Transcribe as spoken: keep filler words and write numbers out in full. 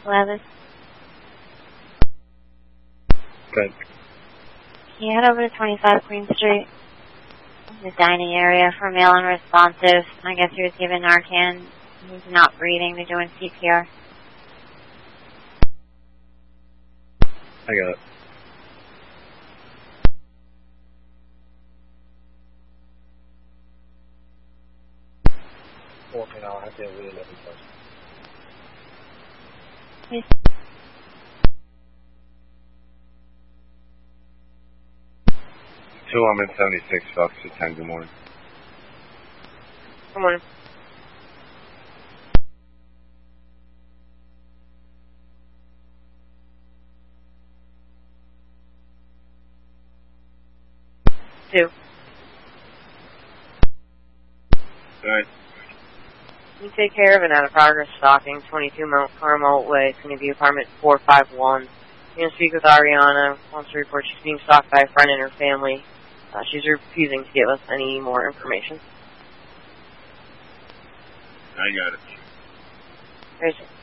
Levis. Good. Can you head over to twenty-five Queen Street? The dining area for male unresponsive. I guess he was given Narcan. He's not breathing. They're doing C P R. I got it. fourteen hour, I can't really let me touch. Please. Two, I'm in seventy-six, Fox to ten, good morning. Good morning. Two. Alright. You take care of an out-of-progress stalking, twenty-two Mount Carmel Way, Sunnyview Apartment four five one. You're going to speak with Ariana. Wants to report she's being stalked by a friend and her family. Uh, she's refusing to give us any more information. I got it. There's